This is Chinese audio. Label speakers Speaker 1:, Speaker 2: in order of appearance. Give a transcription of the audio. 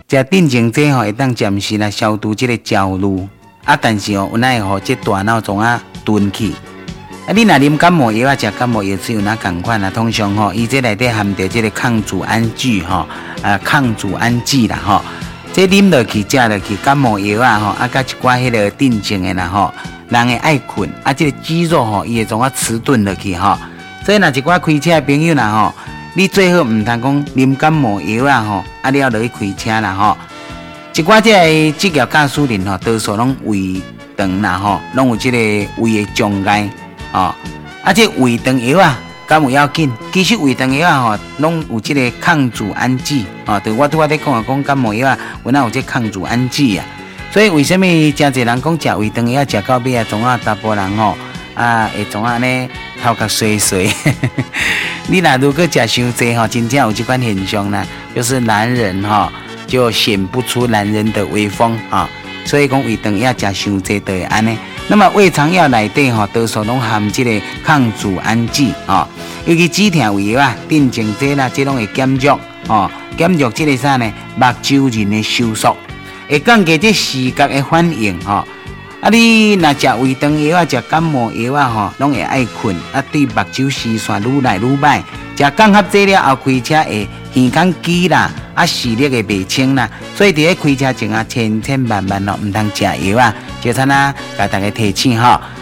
Speaker 1: 食镇静剂吼，会当暂时来消除这个焦虑。但是有奈吼，这大脑总钝去。你若啉感冒药食感冒药只有哪共款啊？通常伊这内底含着这个抗组胺剂抗组胺剂啦这啉落去、食落去感冒药甲一寡迄个镇静的啦人会爱困这个肌肉伊会总迟钝落去所以若一寡开车的朋友啦你最好唔通讲啉感冒药你要落去开车啦一寡这个职业驾驶人多数拢胃肠啦拢有这个胃的障碍这胃肠药敢有要紧？其实胃肠药拢有这个抗组胺剂对我拄仔咧讲感冒药有哪有这抗组胺剂所以为什么真侪人讲食胃肠药食到尾总大部分人会总呢头壳衰衰。你如果食伤济真正有这款现象呢，就是男人就显不出男人的威风所以讲胃肠药食伤济就会安尼。那么胃肠药内底多数拢含这个抗组胺剂尤其止痛胃药镇静剂啦，这拢会减弱减弱这个啥呢？目睭人的收缩，会降低这视觉的反应你若食胃肠药食感冒药拢会爱困对目睭视线愈来愈歹。食降合剂了后开车会耳孔机啦视力会袂清啦，所以伫咧开车前千万唔通食药就像甲大家提醒